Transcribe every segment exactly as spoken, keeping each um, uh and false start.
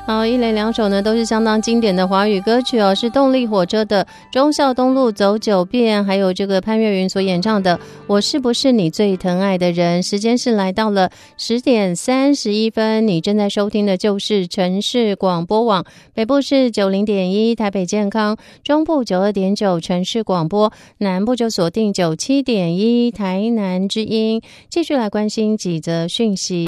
好，一连两首呢都是相当经典的华语歌曲哦，是动力火车的忠孝东路走九遍，还有这个潘越云所演唱的我是不是你最疼爱的人。时间是来到了十点三十一分，你正在收听的就是城市广播网，北部是九零点一台北健康，中部九二点九城市广播，南部就锁定九七点一台南之音。继续来关心几则讯息。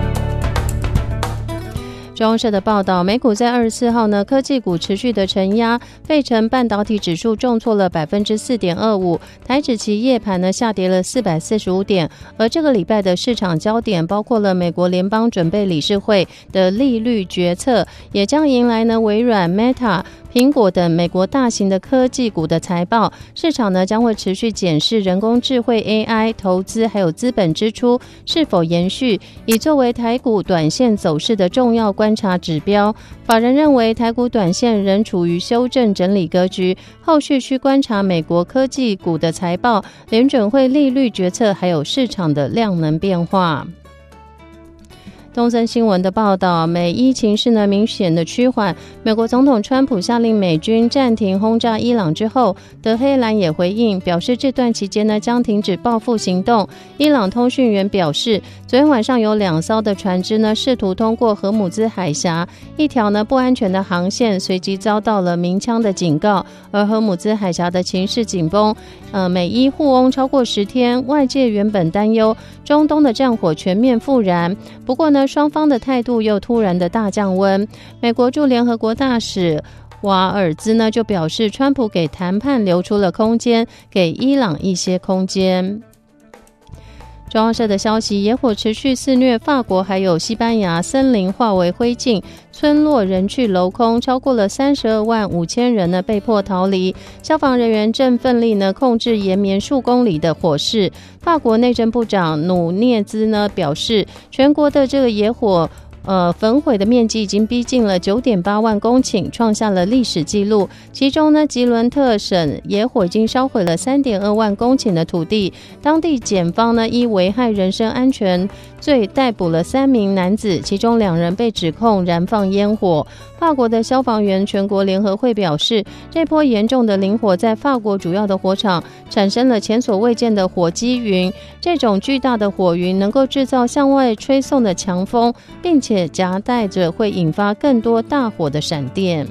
中央社的报道，美股在二十四号呢，科技股持续的承压，费城半导体指数重挫了 百分之四点二五， 台指期夜盘呢下跌了四百四十五点。而这个礼拜的市场焦点包括了美国联邦准备理事会的利率决策，也将迎来呢微软、Meta、苹果等美国大型的科技股的财报，市场呢将会持续检视人工智慧 A I 投资还有资本支出是否延续，以作为台股短线走势的重要观察指标。法人认为台股短线仍处于修正整理格局，后续需观察美国科技股的财报、联准会利率决策还有市场的量能变化。东森新闻的报道，美伊情势呢明显的趋缓。美国总统川普下令美军暂停轰炸伊朗之后，德黑兰也回应，表示这段期间呢将停止报复行动。伊朗通讯员表示，昨天晚上有两艘的船只呢试图通过荷姆兹海峡，一条呢不安全的航线随即遭到了鸣枪的警告。而荷姆兹海峡的情势紧绷，呃，美伊互殴超过十天，外界原本担忧中东的战火全面复燃，不过呢双方的态度又突然的大降温。美国驻联合国大使瓦尔兹呢就表示，川普给谈判留出了空间，给伊朗一些空间。中央社的消息，野火持续肆虐，法国还有西班牙森林化为灰烬，村落人去楼空，超过了三十二万五千人呢被迫逃离。消防人员正奋力呢控制延绵数公里的火势。法国内政部长努涅兹呢表示，全国的这个野火呃，焚毁的面积已经逼近了 九点八万公顷，创下了历史纪录。其中呢，吉伦特省野火已经烧毁了 三点二万公顷的土地。当地检方呢，依危害人身安全罪逮捕了三名男子，其中两人被指控燃放烟火。法国的消防员全国联合会表示，这波严重的林火在法国主要的火场产生了前所未见的火积云。这种巨大的火云能够制造向外吹送的强风，并且且夹带着会引发更多大火的闪电。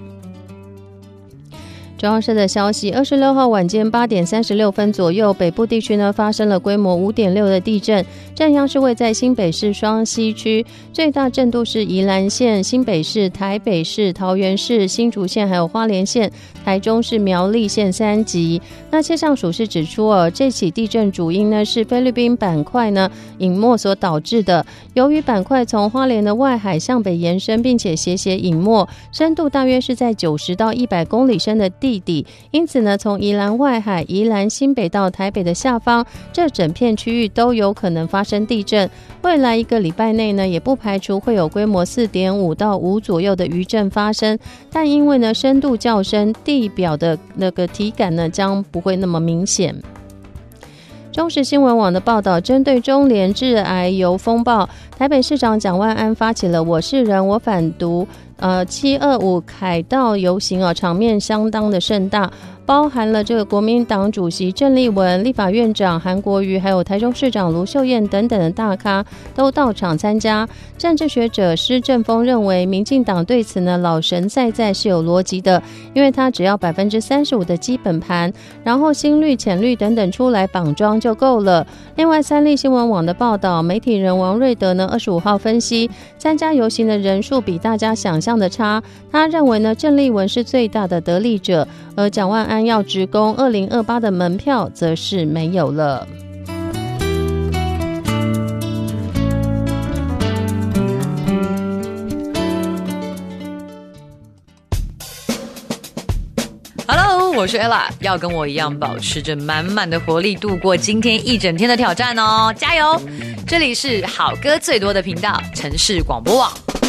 中央社的消息，二十六号晚间八点三十六分左右，北部地区呢发生了规模 五点六 的地震，震央是位在新北市双溪区，最大震度是宜兰县、新北市、台北市、桃园市、新竹县还有花莲县、台中市、苗栗县三级。那气象署是指出哦，这起地震主因呢是菲律宾板块呢隐没所导致的。由于板块从花莲的外海向北延伸，并且斜斜隐没，深度大约是在九十到一百公里深的地底，因此呢，从宜兰外海、宜兰新北到台北的下方，这整片区域都有可能发生地震。未来一个礼拜内呢，也不排除会有规模 四点五 到五左右的余震发生，但因为呢深度较深，地表的那个体感呢将不会那么明显。中时新闻网的报道，针对中联致癌油风暴，台北市长蒋万安发起了我是人我反毒呃七二五凯道游行啊，场面相当的盛大，包含了这个国民党主席郑丽文、立法院长韩国瑜，还有台中市长卢秀燕等等的大咖都到场参加。政治学者施正峰认为，民进党对此呢老神在在是有逻辑的，因为他只要 百分之三十五 的基本盘，然后新绿、浅绿等等出来绑桩就够了。另外，三立新闻网的报道，媒体人王瑞德呢二十五号分析，参加游行的人数比大家想象的差。他认为呢，郑丽文是最大的得利者，而蒋万安要直攻二零二八的门票则是没有了。 Hello， 我是 Ella， 要跟我一样保持着满满的活力度过今天一整天的挑战哦，加油！这里是好歌最多的频道——城市广播网。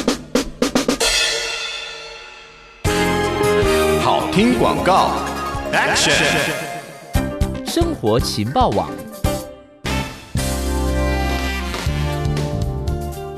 好听广告 ，Action！ 生活情报网。 听众朋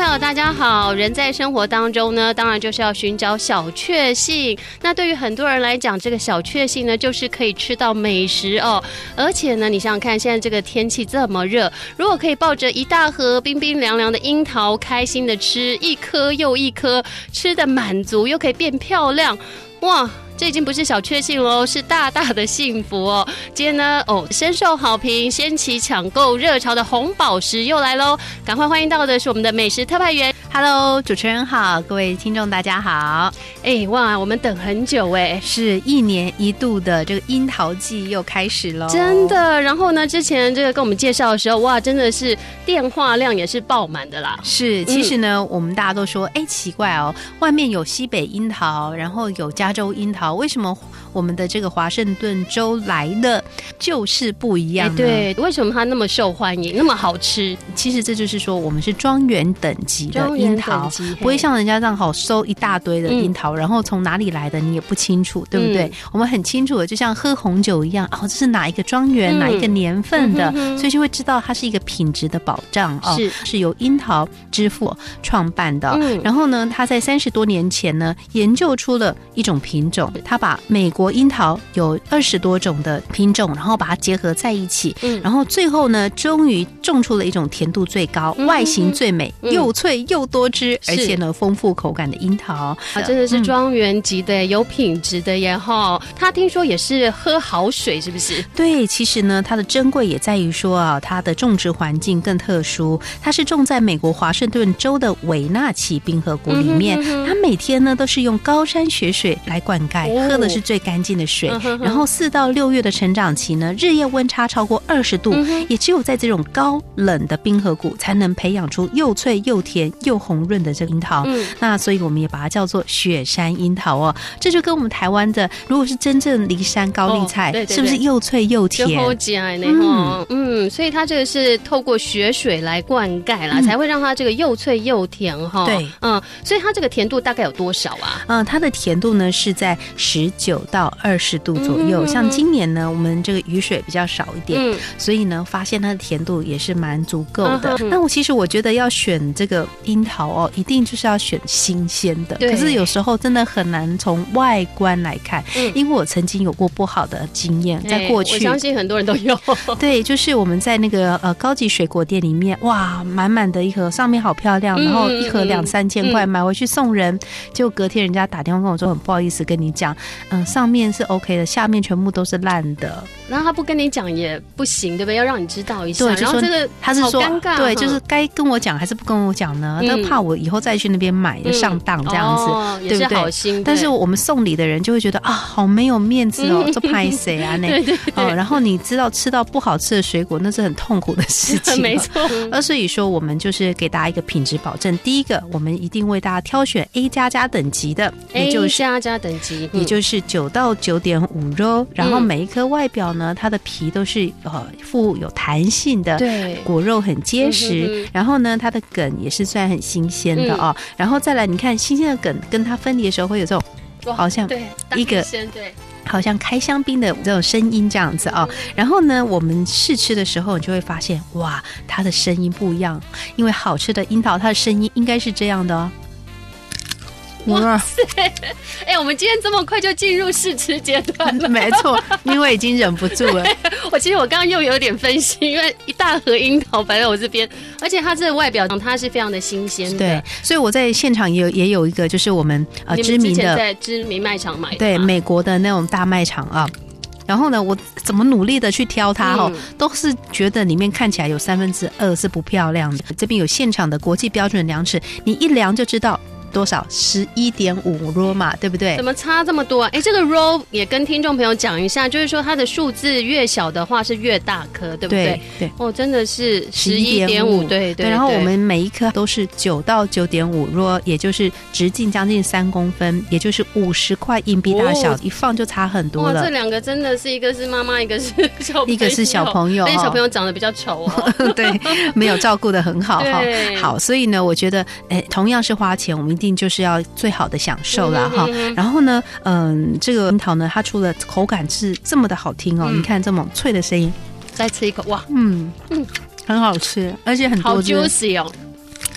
朋友大家好，人在生活当中呢，当然就是要寻找小确幸。那对于很多人来讲，这个小确幸呢，就是可以吃到美食哦。而且呢，你想想看，现在这个天气这么热，如果可以抱着一大盒冰冰凉凉的樱桃，开心的吃一颗又一颗，吃得满足又可以变漂亮，哇！这已经不是小确幸喽，是大大的幸福哦。今天呢，哦，深受好评，掀起抢购热潮的红宝石又来喽！赶快欢迎到的是我们的美食特派员。 Hello， 主持人好，各位听众大家好。 哎，哇，我们等很久哎， 是一年一度的这个樱桃季又开始了， 真的。然后呢，之前这个跟我们介绍的时候，哇，真的是电话量也是爆满的啦。 是，其实呢，嗯、我们大家都说，哎，奇怪哦，外面有西北樱桃，然后有加州樱桃。为什么我们的这个华盛顿州来的就是不一样呢？ 对，为什么它那么受欢迎，那么好吃？ 其实这就是说，我们是庄园等级的樱桃，不会像人家这样好收一大堆的樱桃，嗯、然后从哪里来的你也不清楚，对不对？嗯、我们很清楚的，就像喝红酒一样，哦，这是哪一个庄园、嗯、哪一个年份的，嗯、所以就会知道它是一个品质的保障哦，是是由樱桃之父创办的。嗯、然后呢，他在三十多年前呢，研究出了一种品种。他把美国樱桃有二十多种的品种，然后把它结合在一起，嗯、然后最后呢，终于种出了一种甜度最高、嗯、外形最美、嗯、又脆又多汁，而且呢丰富口感的樱桃啊，真的是庄园级的、嗯、有品质的耶哈。他听说也是喝好水，是不是？ 对，其实呢，它的珍贵也在于说啊，它的种植环境更特殊，它是种在美国华盛顿州的韦纳奇冰河谷里面，嗯、哼哼它每天呢都是用高山雪水来灌溉。喝的是最干净的水，嗯、然后四到六月的成长期呢，日夜温差超过二十度，嗯、也只有在这种高冷的冰河谷才能培养出又脆又甜又红润的这个樱桃。嗯、那所以我们也把它叫做雪山樱桃哦。这就跟我们台湾的，如果是真正梨山高丽菜，哦、对对对，是不是又脆又甜？ 嗯嗯，所以它这个是透过雪水来灌溉啦，嗯、才会让它这个又脆又甜哈。对，嗯，所以它这个甜度大概有多少啊？ 嗯，它的甜度呢是在十九到二十度左右，嗯、像今年呢，我们这个雨水比较少一点，嗯、所以呢，发现它的甜度也是蛮足够的。嗯、那我其实我觉得要选这个樱桃哦，一定就是要选新鲜的。可是有时候真的很难从外观来看，嗯、因为我曾经有过不好的经验，在过去， 我相信很多人都有。 对，就是我们在那个呃高级水果店里面，哇，满满的一盒，上面好漂亮，嗯、然后一盒两三千块，嗯、买回去送人，结果隔天人家打电话跟我说，很不好意思跟你讲。嗯，上面是 OK 的，下面全部都是烂的。 然后他不跟你讲也不行，对不对？要让你知道一下。 对，就说这个他是说， 尴尬对，就是该跟我讲还是不跟我讲呢？他、嗯、怕我以后再去那边买就上当这样子， 嗯哦、 对不对？ 也是好心。 但是我们送礼的人就会觉得啊，好没有面子哦，这拍谁啊？那对对对、 哦，然后你知道吃到不好吃的水果，那是很痛苦的事情。 没错。 而所以说，我们就是给大家一个品质保证。第一个，我们一定为大家挑选 A 加加等级的， 也就是 A 加加等级， 也就是九到九点五肉，然后每一颗外表呢，它的皮都是呃富有弹性的，对，果肉很结实，嗯、然后呢，它的梗也是算很新鲜的哦。嗯、然后再来，你看新鲜的梗跟它分离的时候会有这种好像一个对。好像开香槟的这种声音这样子啊、哦，然后呢，我们试吃的时候，你就会发现，哇，它的声音不一样，因为好吃的樱桃，它的声音应该是这样的哦。 哇塞！哎、欸，我们今天这么快就进入试吃阶段了， 没错，因为已经忍不住了。 我其实我刚刚又有点分心，因为一大盒樱桃摆在我这边，而且它这个外表它是非常的新鲜的。 对，所以我在现场也有也有一个，就是我们呃知名的，之前在知名卖场买的， 对，美国的那种大卖场啊。然后呢，我怎么努力的去挑它哦，嗯、都是觉得里面看起来有三分之二是不漂亮的。这边有现场的国际标准量尺，你一量就知道。多少 十一点五 row 嘛，对不对？ 怎么差这么多啊？哎，这个 row 也跟听众朋友讲一下，就是说它的数字越小的话是越大颗，对不对？对对哦，真的是 十一点五，对 对, 对。然后我们每一颗都是九到九点五 row， 也就是直径将近三公分，也就是五十块硬币大小，哦、一放就差很多了。 哇，这两个真的是一个是妈妈，一个是小朋友， 一个是小朋友， 但是小朋友长得比较丑哦， 对，没有照顾得很好哈。好，所以呢，我觉得，哎，同样是花钱，我们一定就是要最好的享受啦哈。嗯、然后呢，嗯，这个樱桃呢，它除了口感是这么的好听哦，嗯、你看这么脆的声音， 再吃一口，哇， 嗯嗯，很好吃，而且很多好 juicy 哦。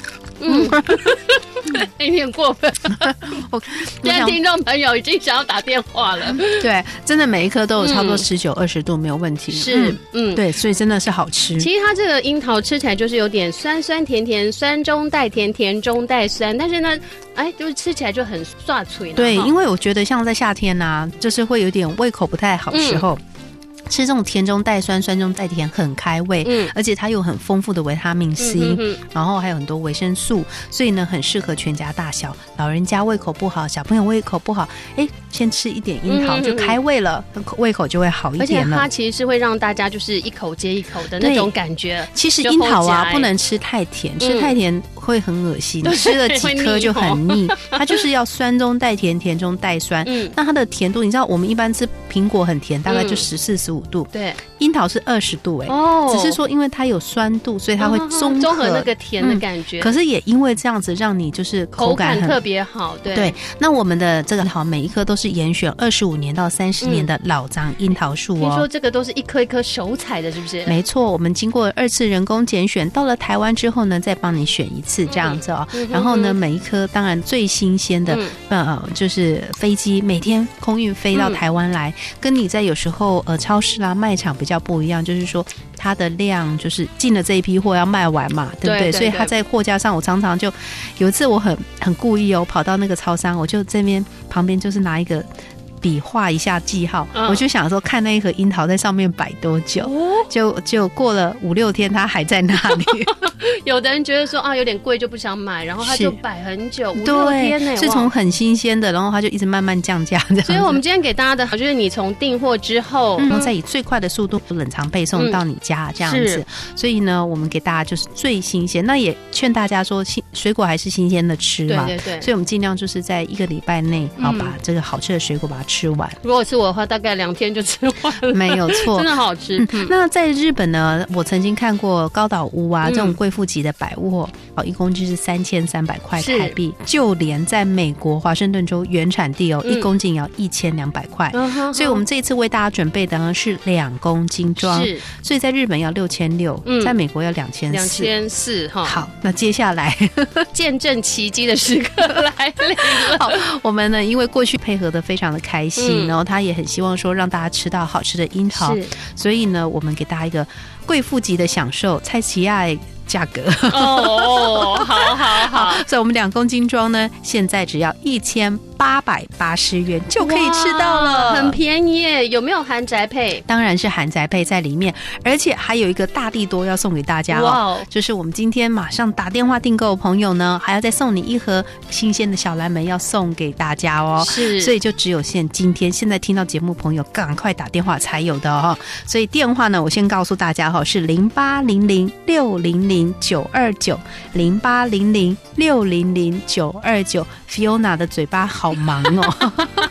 嗯，有点过分。 我现在听众朋友已经想要打电话了。 对，真的每一颗都有差不多十九、二十度，没有问题。 是，嗯，嗯对，所以真的是好吃。 其实它这个樱桃吃起来就是有点酸酸甜甜，酸中带甜，甜中带酸，但是呢，哎，就是吃起来就很刷嘴。 对，因为我觉得像在夏天啊，就是会有点胃口不太好的时候。嗯吃这种甜中带酸、酸中带甜，很开胃，嗯，而且它有很丰富的维他命 C，嗯、哼哼然后还有很多维生素，所以呢，很适合全家大小。老人家胃口不好，小朋友胃口不好，哎，先吃一点樱桃、嗯、就开胃了，胃口就会好一点了。 而且它其实是会让大家就是一口接一口的那种感觉。 其实樱桃啊，不能吃太甜，吃太甜会很恶心，嗯、吃了几颗就很腻。它就是要酸中带甜，甜中带酸。嗯，那它的甜度，你知道我们一般吃苹果很甜，大概就十四十五度。 对， 樱桃是二十度哎、欸，哦，只是说因为它有酸度，所以它会综合综合那个甜的感觉、 嗯。可是也因为这样子，让你就是口感很口感特别好。对对，那我们的这个桃每一颗都是严选二十五年到三十年的老樟樱桃树哦。 听说这个都是一颗一颗手采的，是不是？ 没错，我们经过二次人工拣选，到了台湾之后呢，再帮你选一次这样子哦。嗯、然后呢，每一颗当然最新鲜的，嗯、呃，就是飞机每天空运飞到台湾来，嗯、跟你在有时候呃超市啦、卖场比较不一样，就是说它的量就是进了这一批货要卖完嘛，对不对？对对对，所以它在货架上，我常常就有一次我很很故意哦，跑到那个超商，我就这边旁边就是拿一个笔画一下记号、嗯、我就想说看那一盒樱桃在上面摆多久、哦、就就过了五六天它还在那里有的人觉得说啊有点贵就不想买，然后他就摆很久五六天呢， 是从很新鲜的，然后他就一直慢慢降价这样子。 所以我们今天给大家的就是你从订货之后、 嗯、然后再以最快的速度冷藏配送到你家、嗯、这样子。所以呢我们给大家就是最新鲜，那也劝大家说水果还是新鲜的吃嘛， 对对对， 所以我们尽量就是在一个礼拜内然后把这个好吃的水果把它吃完。 如果是我的话大概两天就吃完了， 没有错， 真的好吃、嗯、 那在日本呢，我曾经看过高岛屋啊、嗯、这种贵妇级的百货，一公斤是三千三百块台币，就连在美国华盛顿州原产地哦，一、嗯、公斤也要一千两百块，所以我们这一次为大家准备的呢是两公斤装，是，所以在日本要六千六，在美国要两千四，两千四哈。 好，那接下来见证奇迹的时刻来临了。 好，我们呢因为过去配合的非常的开心、嗯，然后他也很希望说让大家吃到好吃的樱桃，所以呢我们给大家一个贵妇级的享受，蔡奇亚价格哦，好好好， 所以我们两公斤装呢，现在只要一千八百八十元就可以吃到了， 很便宜耶。有没有含宅配？ 当然是含宅配在里面，而且还有一个大地多要送给大家哦，就是我们今天马上打电话订购的朋友呢，还要再送你一盒新鲜的小蓝莓要送给大家哦，是，所以就只有限今天现在听到节目朋友赶快打电话才有的哦。所以电话呢，我先告诉大家哈、哦，是零八零零六零零九二九零八零零六零零九二九。Fiona 的嘴巴好忙哦。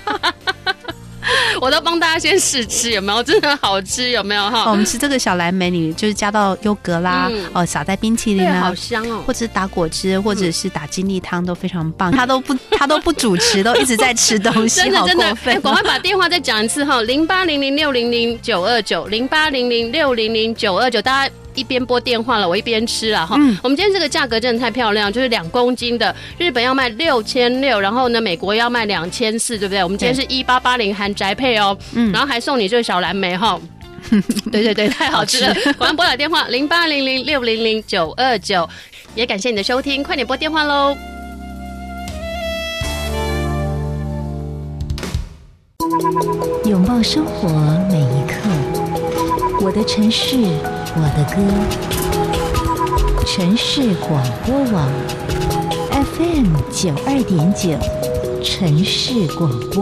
我都帮大家先试吃，有没有？真的好吃，有没有哈、 哦？我们吃这个小蓝莓，你就是加到优格啦，嗯、哦，撒在冰淇淋啊， 好香哦， 或者是打果汁，或者是打精力汤都非常棒。他都不，他都不主持，都一直在吃东西， 真的真的。 好过分哦、 赶快把电话再讲一次哈，零八零零六零零九二九，零八零零六零零九二九，大家。一边拨电话了，我一边吃了哈、嗯。我们今天这个价格真的太漂亮，就是两公斤的，日本要卖六千六，然后呢，美国要卖两千四，对不对？我们今天是一八八零含宅配哦，嗯，然后还送你这个小蓝莓哈。对对对，太好吃了！赶快拨打电话零八零零六零零九二九，也感谢你的收听，快点拨电话喽。 拥抱生活每一刻，我的城市，我的歌。城市广播网 F M 九二点九，城市广播。